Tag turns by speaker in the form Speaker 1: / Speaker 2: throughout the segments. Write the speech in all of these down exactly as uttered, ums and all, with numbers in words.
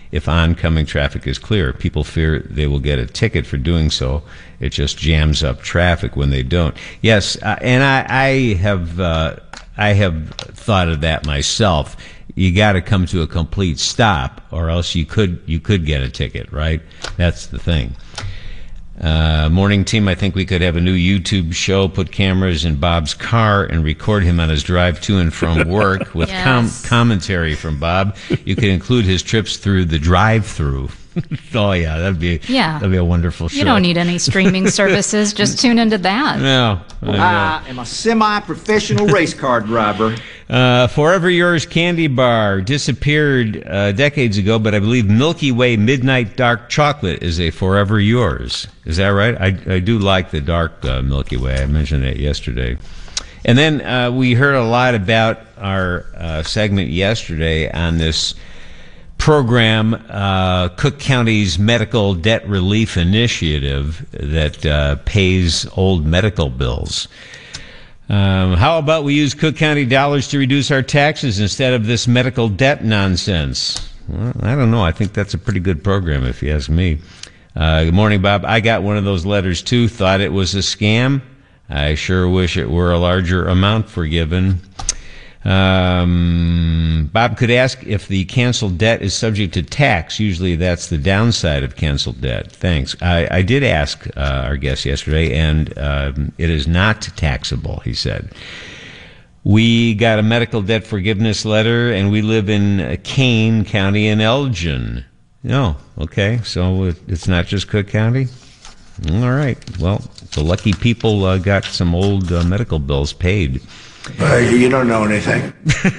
Speaker 1: if oncoming traffic is clear. People fear they will get a ticket for doing so. It just jams up traffic when they don't. Yes, uh, and I, I have uh, I have thought of that myself. You got to come to a complete stop, or else you could you could get a ticket, right? That's the thing. Uh, morning team, I think we could have a new YouTube show, put cameras in Bob's car and record him on his drive to and from work with
Speaker 2: Yes.
Speaker 1: com- commentary from Bob. You could include his trips through the drive-through. Oh, yeah, that'd be
Speaker 2: Yeah.
Speaker 1: that'd be a wonderful show.
Speaker 2: You don't need any streaming services. Just tune into that.
Speaker 1: No.
Speaker 3: I am a semi-professional race car driver.
Speaker 1: Uh, Forever Yours candy bar disappeared uh, decades ago, but I believe Milky Way Midnight Dark Chocolate is a Forever Yours. Is that right? I, I do like the dark uh, Milky Way. I mentioned it yesterday. And then uh, we heard a lot about our uh, segment yesterday on this program, uh, Cook County's Medical Debt Relief Initiative that uh, pays old medical bills. Um, how about we use Cook County dollars to reduce our taxes instead of this medical debt nonsense? Well, I don't know. I think that's a pretty good program, if you ask me. Uh, good morning, Bob. I got one of those letters, too. Thought it was a scam. I sure wish it were a larger amount forgiven. Um, Bob could ask if the canceled debt is subject to tax. Usually that's the downside of canceled debt. Thanks. I, I did ask uh, our guest yesterday, and um, it is not taxable, he said. We got a medical debt forgiveness letter, and we live in Kane County in Elgin. No, okay, so it's not just Cook County? All right. Well, the lucky people uh, got some old uh, medical bills paid.
Speaker 3: Uh, you don't know anything.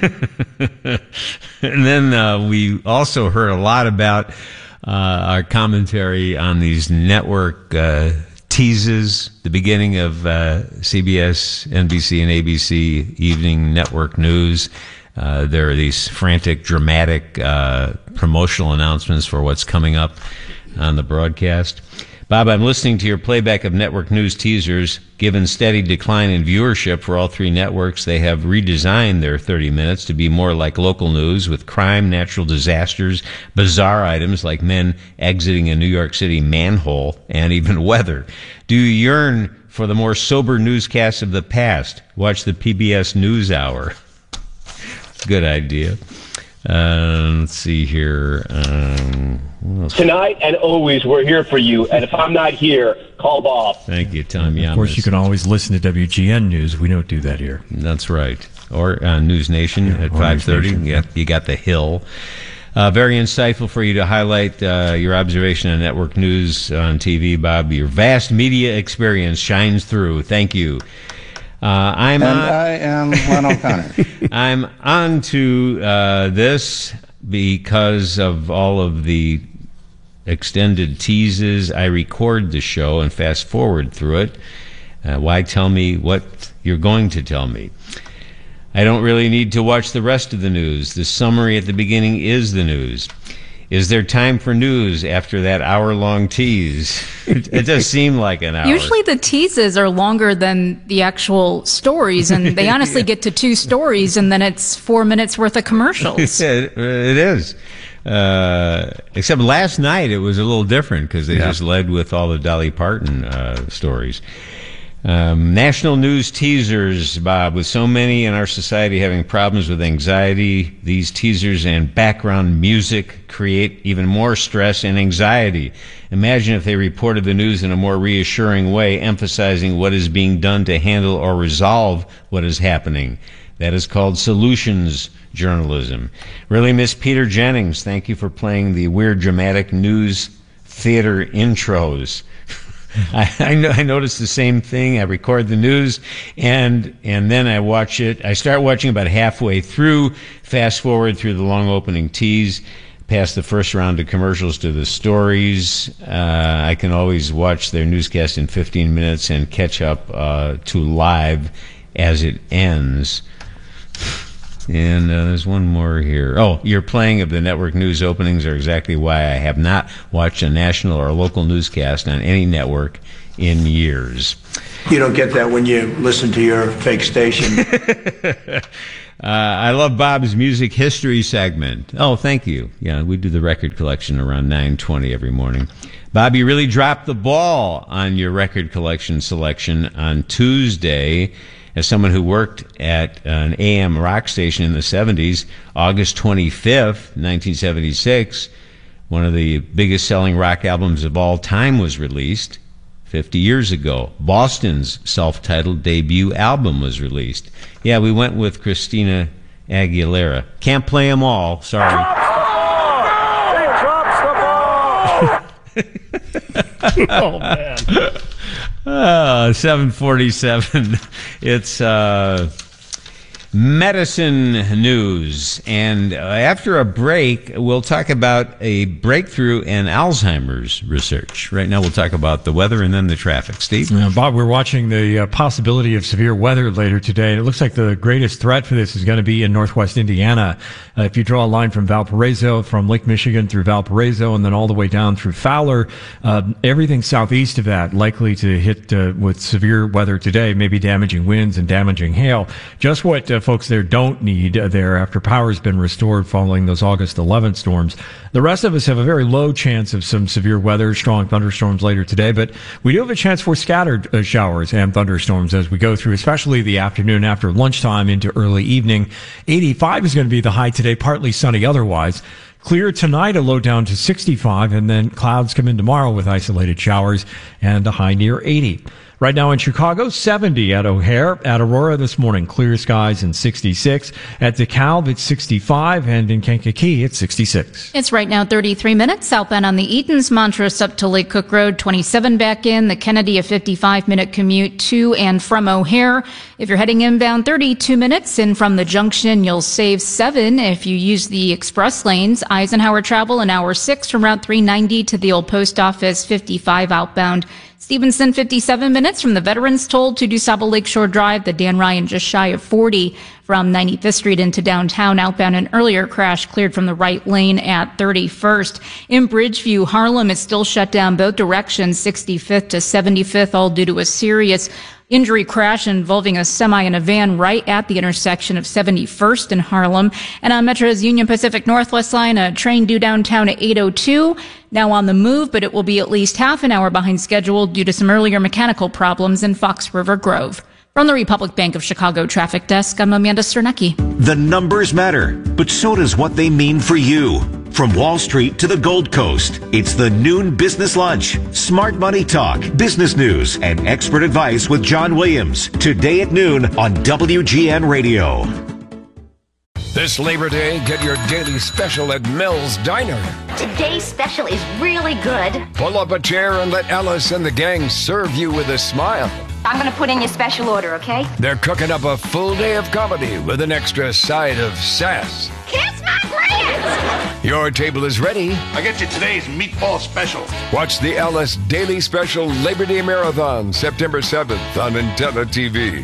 Speaker 1: And then uh, we also heard a lot about uh, our commentary on these network uh, teases, the beginning of uh, C B S, N B C, and A B C evening network news. Uh, there are these frantic, dramatic uh, promotional announcements for what's coming up on the broadcast. Bob, I'm listening to your playback of network news teasers. Given steady decline in viewership for all three networks, they have redesigned their thirty minutes to be more like local news with crime, natural disasters, bizarre items like men exiting a New York City manhole, and even weather. Do you yearn for the more sober newscasts of the past? Watch the P B S NewsHour. Good idea. Uh, let's see here. Um, what else?
Speaker 4: Tonight and always, we're here for you. And if I'm not here, call Bob.
Speaker 1: Thank you, Tom Yamas.
Speaker 5: Of course, you can always listen to W G N News. We don't do that here.
Speaker 1: That's right. Or uh, News Nation
Speaker 5: Yeah,
Speaker 1: at
Speaker 5: or
Speaker 1: five
Speaker 5: News
Speaker 1: thirty.
Speaker 5: Nation,
Speaker 1: Yeah,
Speaker 5: yeah.
Speaker 1: you got the Hill. Uh, very insightful for you to highlight uh, your observation on network news on T V, Bob. Your vast media experience shines through. Thank you. Uh, I'm
Speaker 6: And
Speaker 1: on,
Speaker 6: I am Len O'Connor.
Speaker 1: I'm on to uh, this because of all of the extended teases. I record the show and fast forward through it. Uh, why tell me what you're going to tell me? I don't really need to watch the rest of the news. The summary at the beginning is the news. Is there time for news after that hour-long tease? It does seem like an hour.
Speaker 2: Usually the teases are longer than the actual stories, and they honestly get to two stories, and then it's four minutes worth of commercials.
Speaker 1: it, it is. Uh, except last night it was a little different because they
Speaker 6: Yeah.
Speaker 1: just led with all the Dolly Parton uh, stories. Um, national news teasers, Bob. With so many in our society having problems with anxiety, these teasers and background music create even more stress and anxiety. Imagine if they reported the news in a more reassuring way, emphasizing what is being done to handle or resolve what is happening. That is called solutions journalism. Really miss Peter Jennings. Thank you for playing the weird dramatic news theater intros. I, I, know, I noticed the same thing. I record the news, and and then I watch it. I start watching about halfway through, fast forward through the long opening tease, past the first round of commercials to the stories. Uh, I can always watch their newscast in fifteen minutes and catch up uh, to live as it ends. And uh, there's one more here. Oh, your playing of the network news openings are exactly why I have not watched a national or local newscast on any network in years.
Speaker 3: You don't get that when you listen to your fake station.
Speaker 1: Uh, I love Bob's music history segment. Oh, thank you. Yeah, we do the record collection around nine twenty every morning. Bob, you really dropped the ball on your record collection selection on Tuesday. As someone who worked at an A M rock station in the seventies, August twenty-fifth, nineteen seventy-six, one of the biggest selling rock albums of all time was released. fifty years ago, Boston's self-titled debut album was released. Yeah, we went with Christina Aguilera. Can't play them all, sorry.
Speaker 5: Oh, man.
Speaker 1: Uh, seven forty-seven. It's uh, medicine news. And uh, after a break, we'll talk about a breakthrough in Alzheimer's research. Right now, we'll talk about the weather and then the traffic. Steve?
Speaker 5: Uh, Bob, we're watching the uh, possibility of severe weather later today. And it looks like the greatest threat for this is going to be in northwest Indiana. Uh, if you draw a line from Valparaiso, from Lake Michigan through Valparaiso, and then all the way down through Fowler, uh, everything southeast of that likely to hit uh, with severe weather today, maybe damaging winds and damaging hail. Just what uh, folks there don't need uh, there after power's been restored following those August eleventh storms. The rest of us have a very low chance of some severe weather, strong thunderstorms later today, but we do have a chance for scattered uh, showers and thunderstorms as we go through, especially the afternoon after lunchtime into early evening. eighty-five is going to be the high today, partly sunny otherwise. Clear tonight, a low down to sixty-five, and then clouds come in tomorrow with isolated showers and a high near eighty. Right now in Chicago, seventy at O'Hare. At Aurora this morning, clear skies and sixty-six. At DeKalb, it's sixty-five, and in Kankakee, it's sixty-six.
Speaker 2: It's right now thirty-three minutes. Southbound on the Eatons, Montrose up to Lake Cook Road, twenty-seven back in. The Kennedy, a fifty-five minute commute to and from O'Hare. If you're heading inbound, thirty-two minutes. In from the junction, you'll save seven if you use the express lanes. Eisenhower travel an hour six from Route three ninety to the old post office, fifty-five outbound. Stevenson, fifty-seven minutes from the Veterans Toll to DuSable Lakeshore Drive. The Dan Ryan just shy of forty from ninety-fifth Street into downtown. Outbound, an earlier crash cleared from the right lane at thirty-first. In Bridgeview, Harlem is still shut down both directions, sixty-fifth to seventy-fifth, all due to a serious injury crash involving a semi and a van right at the intersection of seventy-first and Harlem. And on Metro's Union Pacific Northwest line, a train due downtown at eight oh two. Now on the move, but it will be at least half an hour behind schedule due to some earlier mechanical problems in Fox River Grove. From the Republic Bank of Chicago Traffic Desk, I'm Amanda Sternecki.
Speaker 7: The numbers matter, but so does what they mean for you. From Wall Street to the Gold Coast, it's the Noon Business Lunch. Smart money talk, business news, and expert advice with John Williams. Today at noon on W G N Radio.
Speaker 8: This Labor Day, get your daily special at Mel's Diner.
Speaker 9: Today's special is really good.
Speaker 8: Pull up a chair and let Alice and the gang serve you with a smile.
Speaker 9: I'm going to put in your special order, okay?
Speaker 8: They're cooking up a full day of comedy with an extra side of sass.
Speaker 9: Kiss my pants!
Speaker 8: Your table is ready.
Speaker 10: I get you today's meatball special.
Speaker 8: Watch the Alice Daily Special Labor Day Marathon, September seventh on Intella T V.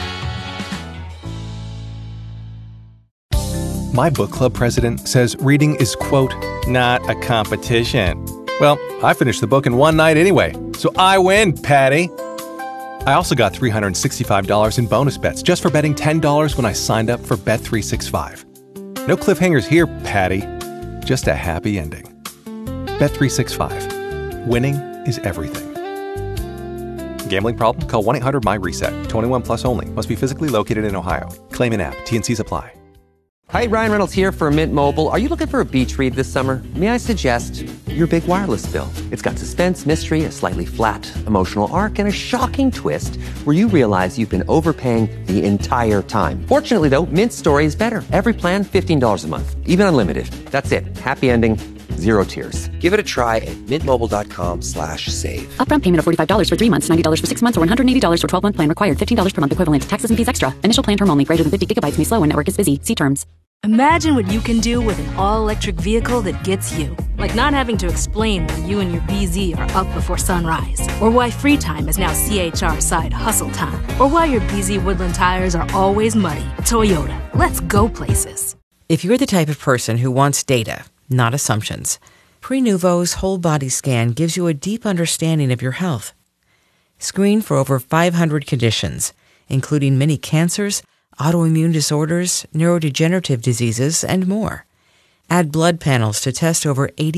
Speaker 11: My book club president says reading is, quote, not a competition. Well, I finished the book in one night anyway, so I win, Patty. I also got three hundred sixty-five dollars in bonus bets just for betting ten dollars when I signed up for Bet three sixty-five. No cliffhangers here, Patty. Just a happy ending. Bet three sixty-five. Winning is everything. Gambling problem? Call one eight hundred my reset. twenty-one plus only. Must be physically located in Ohio. Claim in app. T and C's apply.
Speaker 12: Hi, Ryan Reynolds here for Mint Mobile. Are you looking for a beach read this summer? May I suggest your big wireless bill? It's got suspense, mystery, a slightly flat emotional arc, and a shocking twist where you realize you've been overpaying the entire time. Fortunately, though, Mint's story is better. Every plan, fifteen dollars a month, even unlimited. That's it. Happy ending, zero tears. Give it a try at mintmobile.com slash save.
Speaker 13: Upfront payment of forty-five dollars for three months, ninety dollars for six months, or one hundred eighty dollars for twelve-month plan required. fifteen dollars per month equivalent. Taxes and fees extra. Initial plan term only. Greater than fifty gigabytes may slow when network is busy. See terms.
Speaker 14: Imagine what you can do with an all-electric vehicle that gets you. Like not having to explain why you and your B Z are up before sunrise. Or why free time is now C H R side hustle time. Or why your B Z Woodland tires are always muddy. Toyota. Let's go places.
Speaker 15: If you're the type of person who wants data, not assumptions, Prenuvo's whole body scan gives you a deep understanding of your health. Screen for over five hundred conditions, including many cancers, autoimmune disorders, neurodegenerative diseases, and more. Add blood panels to test over eighty